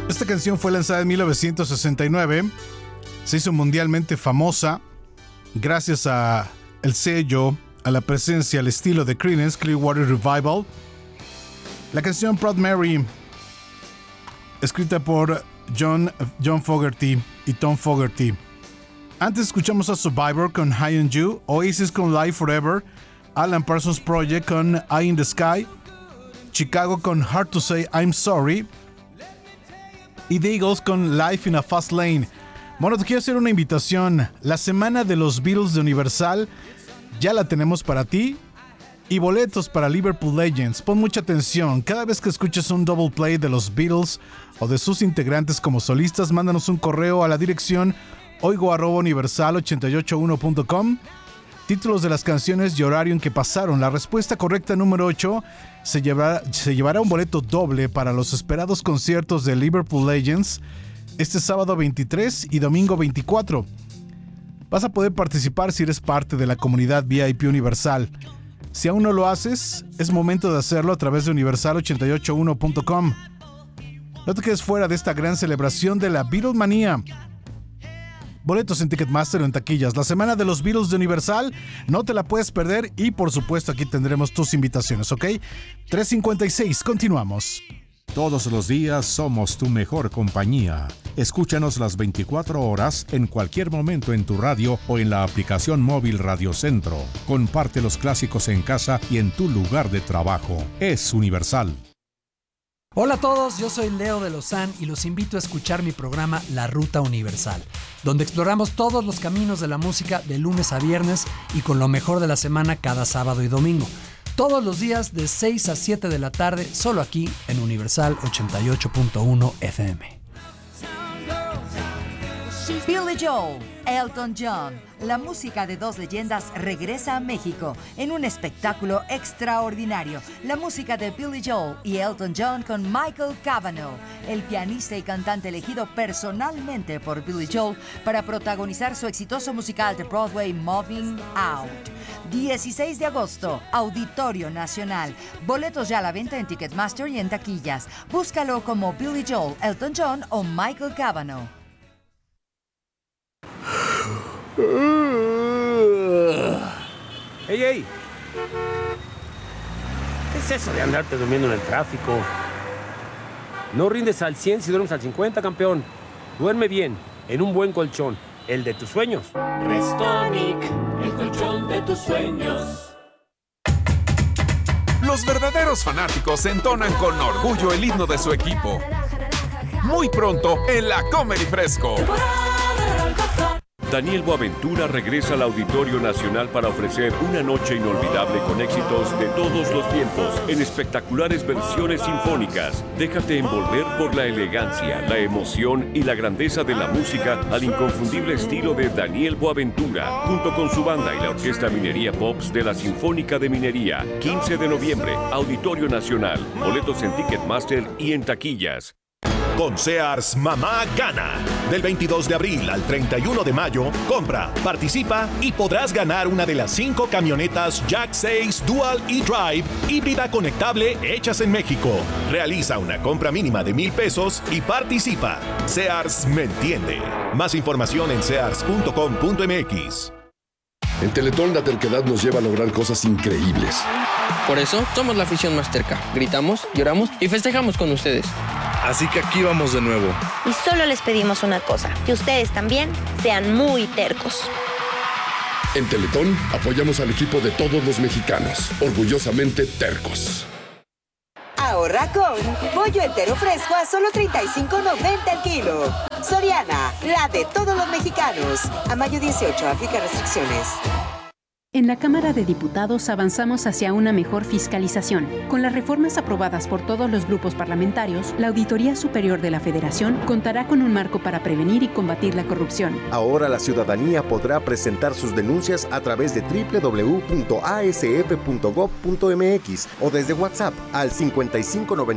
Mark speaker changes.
Speaker 1: Esta canción fue lanzada en 1969. Se hizo mundialmente famosa gracias a el sello, a la presencia, al estilo de Creedence Clearwater Revival. La canción Proud Mary, escrita por John Fogerty y Tom Fogerty. Antes escuchamos a Survivor con High on You, Oasis con Live Forever, Alan Parsons Project con Eye in the Sky, Chicago con Hard to Say I'm Sorry y The Eagles con Life in a Fast Lane. Bueno, te quiero hacer una invitación. La semana de los Beatles de Universal ya la tenemos para ti. Y boletos para Liverpool Legends. Pon mucha atención. Cada vez que escuches un double play de los Beatles o de sus integrantes como solistas, mándanos un correo a la dirección oigo@universal881.com. Títulos de las canciones y horario en que pasaron. La respuesta correcta número 8 se llevará un boleto doble para los esperados conciertos de Liverpool Legends este sábado 23 y domingo 24. Vas a poder participar si eres parte de la comunidad VIP Universal. Si aún no lo haces, es momento de hacerlo a través de universal881.com. No te quedes fuera de esta gran celebración de la Beatlemanía. Boletos en Ticketmaster o en taquillas. La semana de los Beatles de Universal no te la puedes perder y por supuesto aquí tendremos tus invitaciones, ¿ok? 3:56, continuamos.
Speaker 2: Todos los días somos tu mejor compañía. Escúchanos las 24 horas en cualquier momento en tu radio o en la aplicación móvil Radio Centro. Comparte los clásicos en casa y en tu lugar de trabajo. Es Universal.
Speaker 3: Hola a todos, yo soy Leo de Lozán y los invito a escuchar mi programa La Ruta Universal, donde exploramos todos los caminos de la música de lunes a viernes y con lo mejor de la semana cada sábado y domingo. Todos los días de 6 a 7 de la tarde, solo aquí en Universal 88.1 FM.
Speaker 4: Billy Joel, Elton John, la música de dos leyendas regresa a México en un espectáculo extraordinario. La música de Billy Joel y Elton John con Michael Cavanaugh, el pianista y cantante elegido personalmente por Billy Joel para protagonizar su exitoso musical de Broadway Moving Out. 16 de agosto, Auditorio Nacional. Boletos ya a la venta en Ticketmaster y en taquillas. Búscalo como Billy Joel, Elton John o Michael Cavanaugh.
Speaker 5: ¡Ey, ey! ¿Qué es eso de andarte durmiendo en el tráfico? No rindes al 100 si duermes al 50, campeón. Duerme bien, en un buen colchón, el de tus sueños.
Speaker 6: Restonic, el colchón de tus sueños.
Speaker 7: Los verdaderos fanáticos entonan con orgullo el himno de su equipo. Muy pronto en la Comedy Fresco.
Speaker 8: Daniel Boaventura regresa al Auditorio Nacional para ofrecer una noche inolvidable con éxitos de todos los tiempos en espectaculares versiones sinfónicas. Déjate envolver por la elegancia, la emoción y la grandeza de la música al inconfundible estilo de Daniel Boaventura, junto con su banda y la Orquesta Minería Pops de la Sinfónica de Minería. 15 de noviembre, Auditorio Nacional. Boletos en Ticketmaster y en taquillas.
Speaker 9: Con Sears, mamá gana. Del 22 de abril al 31 de mayo, compra, participa y podrás ganar una de las 5 camionetas Jack 6 Dual e-Drive híbrida conectable hechas en México. Realiza una compra mínima de $1,000 y participa. Sears me entiende. Más información en sears.com.mx.
Speaker 10: En Teletón la terquedad nos lleva a lograr cosas increíbles.
Speaker 11: Por eso somos la afición más terca. Gritamos, lloramos y festejamos con ustedes.
Speaker 12: Así que aquí vamos de nuevo.
Speaker 13: Y solo les pedimos una cosa, que ustedes también sean muy tercos.
Speaker 10: En Teletón apoyamos al equipo de todos los mexicanos, orgullosamente tercos.
Speaker 14: Ahorra con pollo entero fresco a solo $35.90 el kilo. Soriana, la de todos los mexicanos. A mayo 18, aplica restricciones.
Speaker 15: En la Cámara de Diputados avanzamos hacia una mejor fiscalización. Con las reformas aprobadas por todos los grupos parlamentarios, la Auditoría Superior de la Federación contará con un marco para prevenir y combatir la corrupción.
Speaker 16: Ahora la ciudadanía podrá presentar sus denuncias a través de www.asf.gov.mx o desde WhatsApp al 5590